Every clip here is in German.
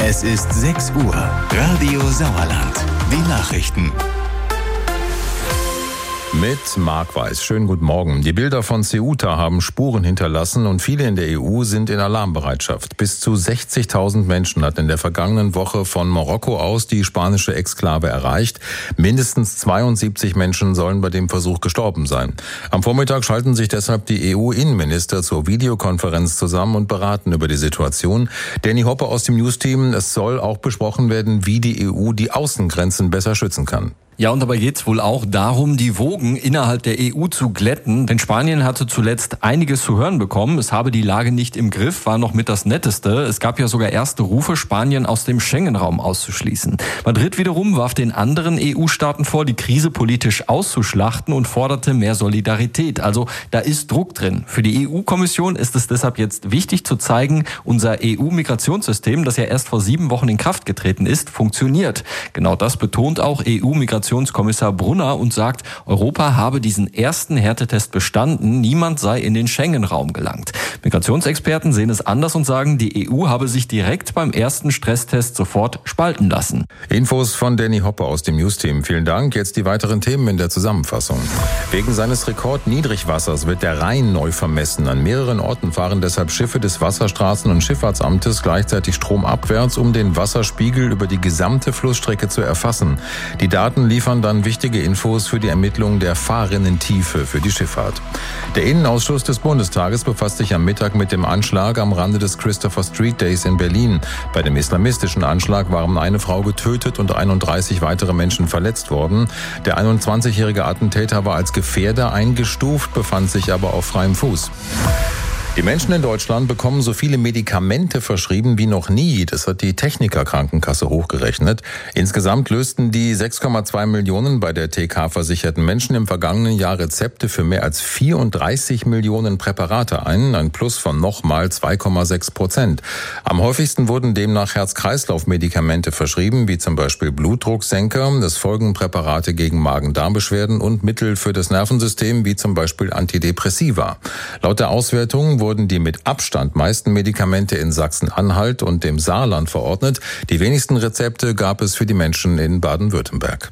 Es ist 6 Uhr. Radio Sauerland. Die Nachrichten. Mit Marc Weiß. Schönen guten Morgen. Die Bilder von Ceuta haben Spuren hinterlassen und viele in der EU sind in Alarmbereitschaft. Bis zu 60.000 Menschen hat in der vergangenen Woche von Marokko aus die spanische Exklave erreicht. Mindestens 72 Menschen sollen bei dem Versuch gestorben sein. Am Vormittag schalten sich deshalb die EU-Innenminister zur Videokonferenz zusammen und beraten über die Situation. Danny Hoppe aus dem News-Team. Es soll auch besprochen werden, wie die EU die Außengrenzen besser schützen kann. Ja, und dabei geht's wohl auch darum, die Wogen innerhalb der EU zu glätten. Denn Spanien hatte zuletzt einiges zu hören bekommen. Es habe die Lage nicht im Griff, war noch mit das Netteste. Es gab ja sogar erste Rufe, Spanien aus dem Schengen-Raum auszuschließen. Madrid wiederum warf den anderen EU-Staaten vor, die Krise politisch auszuschlachten und forderte mehr Solidarität. Also da ist Druck drin. Für die EU-Kommission ist es deshalb jetzt wichtig zu zeigen, unser EU-Migrationssystem, das ja erst vor 7 Wochen in Kraft getreten ist, funktioniert. Genau das betont auch EU-Migrationskommissar Brunner und sagt, Europa habe diesen ersten Härtetest bestanden, niemand sei in den Schengen-Raum gelangt. Migrationsexperten sehen es anders und sagen, die EU habe sich direkt beim ersten Stresstest sofort spalten lassen. Infos von Danny Hoppe aus dem News-Team. Vielen Dank. Jetzt die weiteren Themen in der Zusammenfassung. Wegen seines Rekordniedrigwassers wird der Rhein neu vermessen. An mehreren Orten fahren deshalb Schiffe des Wasserstraßen- und Schifffahrtsamtes gleichzeitig stromabwärts, um den Wasserspiegel über die gesamte Flussstrecke zu erfassen. Die Daten liefern dann wichtige Infos für die Ermittlung der Fahrrinnentiefe für die Schifffahrt. Der Innenausschuss des Bundestages befasst sich am Mittag mit dem Anschlag am Rande des Christopher Street Days in Berlin. Bei dem islamistischen Anschlag waren eine Frau getötet und 31 weitere Menschen verletzt worden. Der 21-jährige Attentäter war als Gefährder eingestuft, befand sich aber auf freiem Fuß. Die Menschen in Deutschland bekommen so viele Medikamente verschrieben wie noch nie. Das hat die Techniker-Krankenkasse hochgerechnet. Insgesamt lösten die 6,2 Millionen bei der TK versicherten Menschen im vergangenen Jahr Rezepte für mehr als 34 Millionen Präparate ein. Ein Plus von nochmal 2,6%. Am häufigsten wurden demnach Herz-Kreislauf-Medikamente verschrieben, wie zum Beispiel Blutdrucksenker. Es folgen Präparate gegen Magen-Darm-Beschwerden und Mittel für das Nervensystem, wie zum Beispiel Antidepressiva. Laut der Auswertung wurden die mit Abstand meisten Medikamente in Sachsen-Anhalt und dem Saarland verordnet. Die wenigsten Rezepte gab es für die Menschen in Baden-Württemberg.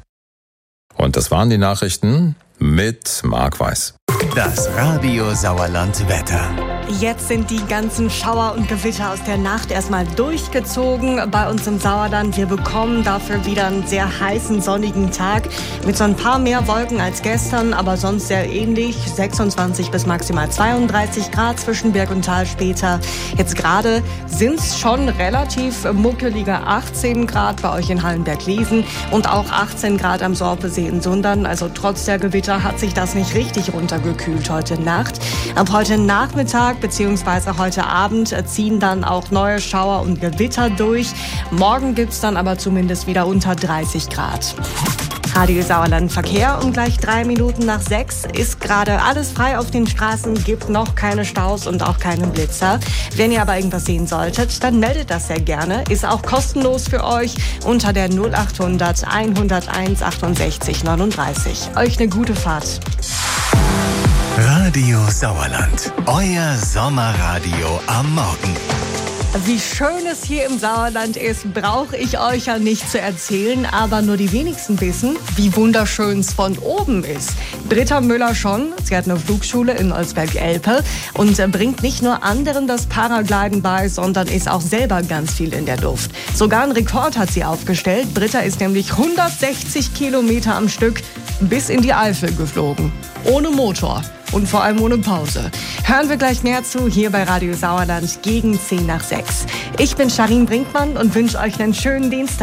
Und das waren die Nachrichten mit Marc Weiß. Das Radio Sauerland Wetter. Jetzt sind die ganzen Schauer und Gewitter aus der Nacht erstmal durchgezogen bei uns im Sauerland. Wir bekommen dafür wieder einen sehr heißen, sonnigen Tag mit so ein paar mehr Wolken als gestern, aber sonst sehr ähnlich. 26 bis maximal 32 Grad zwischen Berg und Tal später. Jetzt gerade sind es schon relativ muckelige 18 Grad bei euch in Hallenberg-Lesen und auch 18 Grad am Sorpesee in Sundern. Also trotz der Gewitter hat sich das nicht richtig runtergekühlt heute Nacht. Ab heute Nachmittag bzw. heute Abend ziehen dann auch neue Schauer und Gewitter durch. Morgen gibt's dann aber zumindest wieder unter 30 Grad. Radio Sauerland Verkehr um gleich 3 Minuten nach 6 ist gerade alles frei auf den Straßen, gibt noch keine Staus und auch keinen Blitzer. Wenn ihr aber irgendwas sehen solltet, dann meldet das sehr gerne. Ist auch kostenlos für euch unter der 0800 101 68 39. Euch eine gute Fahrt. Radio Sauerland. Euer Sommerradio am Morgen. Wie schön es hier im Sauerland ist, brauche ich euch ja nicht zu erzählen, aber nur die wenigsten wissen, wie wunderschön es von oben ist. Britta Müller schon, sie hat eine Flugschule in Olsberg-Elpe und bringt nicht nur anderen das Paragliden bei, sondern ist auch selber ganz viel in der Luft. Sogar einen Rekord hat sie aufgestellt. Britta ist nämlich 160 Kilometer am Stück bis in die Eifel geflogen. Ohne Motor. Und vor allem ohne Pause. Hören wir gleich mehr zu, hier bei Radio Sauerland gegen 10 nach 6. Ich bin Charin Brinkmann und wünsche euch einen schönen Dienstag.